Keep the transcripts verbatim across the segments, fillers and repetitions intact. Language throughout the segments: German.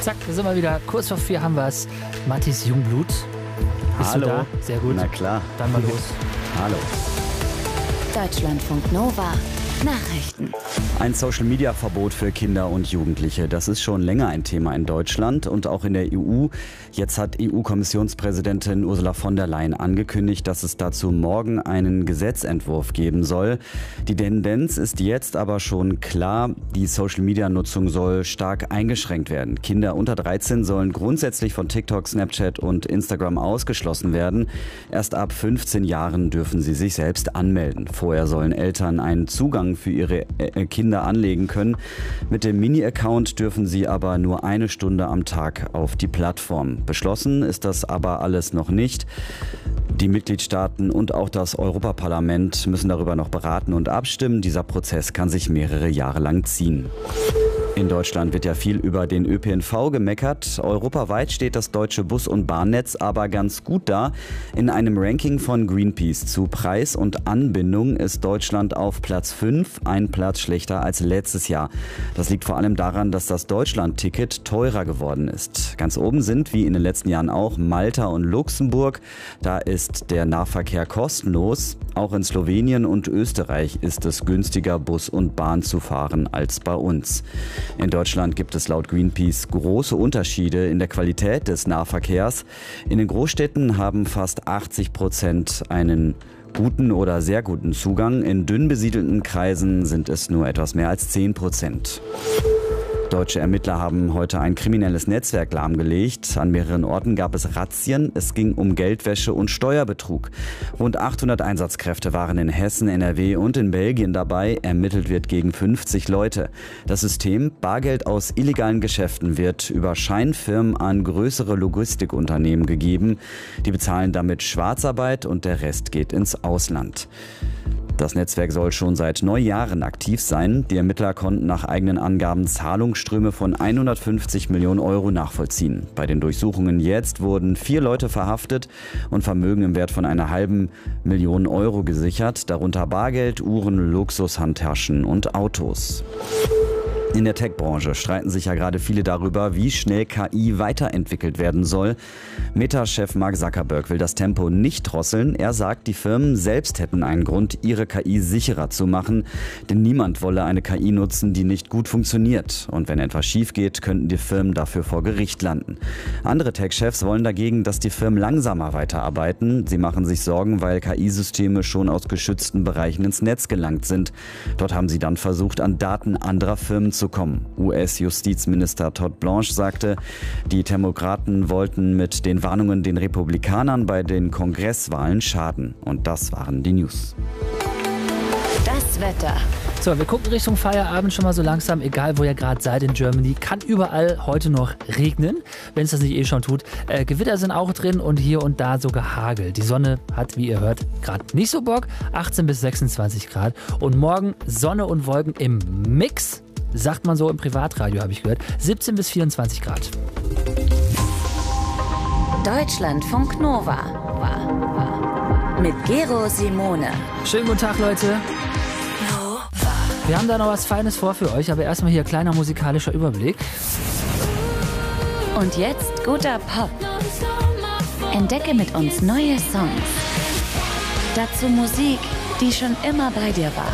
Zack, wir sind mal wieder. Kurz vor vier haben wir es. Mathis Jungblut. Bist Hallo. du da? Sehr gut. Na klar. Dann mal los. Hallo. Deutschlandfunk Nova. Nachrichten. Ein Social-Media-Verbot für Kinder und Jugendliche. Das ist schon länger ein Thema in Deutschland und auch in der E U. Jetzt hat E U-Kommissionspräsidentin Ursula von der Leyen angekündigt, dass es dazu morgen einen Gesetzentwurf geben soll. Die Tendenz ist jetzt aber schon klar, die Social-Media-Nutzung soll stark eingeschränkt werden. Kinder unter dreizehn sollen grundsätzlich von TikTok, Snapchat und Instagram ausgeschlossen werden. Erst ab fünfzehn Jahren dürfen sie sich selbst anmelden. Vorher sollen Eltern einen Zugang für ihre Kinder anlegen können. Mit dem Mini-Account dürfen sie aber nur eine Stunde am Tag auf die Plattform. Beschlossen ist das aber alles noch nicht. Die Mitgliedstaaten und auch das Europaparlament müssen darüber noch beraten und abstimmen. Dieser Prozess kann sich mehrere Jahre lang ziehen. In Deutschland wird ja viel über den Ö P N V gemeckert. Europaweit steht das deutsche Bus- und Bahnnetz aber ganz gut da. In einem Ranking von Greenpeace zu Preis und Anbindung ist Deutschland auf Platz fünf, ein Platz schlechter als letztes Jahr. Das liegt vor allem daran, dass das Deutschland-Ticket teurer geworden ist. Ganz oben sind, wie in den letzten Jahren auch, Malta und Luxemburg. Da ist der Nahverkehr kostenlos. Auch in Slowenien und Österreich ist es günstiger, Bus und Bahn zu fahren als bei uns. In Deutschland gibt es laut Greenpeace große Unterschiede in der Qualität des Nahverkehrs. In den Großstädten haben fast achtzig Prozent einen guten oder sehr guten Zugang. In dünn besiedelten Kreisen sind es nur etwas mehr als zehn Prozent. Deutsche Ermittler haben heute ein kriminelles Netzwerk lahmgelegt. An mehreren Orten gab es Razzien. Es ging um Geldwäsche und Steuerbetrug. Rund achthundert Einsatzkräfte waren in Hessen, N R W und in Belgien dabei. Ermittelt wird gegen fünfzig Leute. Das System Bargeld aus illegalen Geschäften wird über Scheinfirmen an größere Logistikunternehmen gegeben. Die bezahlen damit Schwarzarbeit und der Rest geht ins Ausland. Das Netzwerk soll schon seit Neujahren aktiv sein. Die Ermittler konnten nach eigenen Angaben Zahlungsströme von hundertfünfzig Millionen Euro nachvollziehen. Bei den Durchsuchungen jetzt wurden vier Leute verhaftet und Vermögen im Wert von einer halben Million Euro gesichert, darunter Bargeld, Uhren, Luxushandtaschen und Autos. In der Tech-Branche streiten sich ja gerade viele darüber, wie schnell K I weiterentwickelt werden soll. Meta-Chef Mark Zuckerberg will das Tempo nicht drosseln. Er sagt, die Firmen selbst hätten einen Grund, ihre K I sicherer zu machen. Denn niemand wolle eine K I nutzen, die nicht gut funktioniert. Und wenn etwas schief geht, könnten die Firmen dafür vor Gericht landen. Andere Tech-Chefs wollen dagegen, dass die Firmen langsamer weiterarbeiten. Sie machen sich Sorgen, weil K I-Systeme schon aus geschützten Bereichen ins Netz gelangt sind. Dort haben sie dann versucht, an Daten anderer Firmen zu kommen. U S-Justizminister Todd Blanche sagte, die Demokraten wollten mit den Warnungen den Republikanern bei den Kongresswahlen schaden. Und das waren die News. Das Wetter. So, wir gucken Richtung Feierabend schon mal so langsam, egal wo ihr gerade seid in Germany. Kann überall heute noch regnen, wenn es das nicht eh schon tut. Äh, Gewitter sind auch drin und hier und da sogar Hagel. Die Sonne hat, wie ihr hört, gerade nicht so Bock. achtzehn bis sechsundzwanzig Grad. Und morgen Sonne und Wolken im Mix. Sagt man so im Privatradio, habe ich gehört. siebzehn bis vierundzwanzig Grad. Deutschlandfunk Nova. Mit Gero Simone. Schönen guten Tag, Leute. Wir haben da noch was Feines vor für euch, aber erstmal hier kleiner musikalischer Überblick. Und jetzt guter Pop. Entdecke mit uns neue Songs. Dazu Musik, die schon immer bei dir war.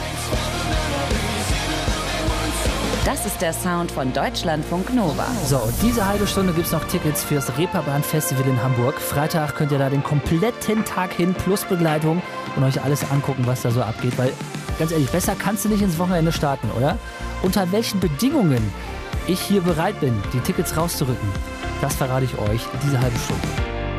Das ist der Sound von Deutschlandfunk Nova. So, und diese halbe Stunde gibt es noch Tickets fürs Reeperbahn Festival in Hamburg. Freitag könnt ihr da den kompletten Tag hin plus Begleitung und euch alles angucken, was da so abgeht. Weil, ganz ehrlich, besser kannst du nicht ins Wochenende starten, oder? Unter welchen Bedingungen ich hier bereit bin, die Tickets rauszurücken, das verrate ich euch diese halbe Stunde.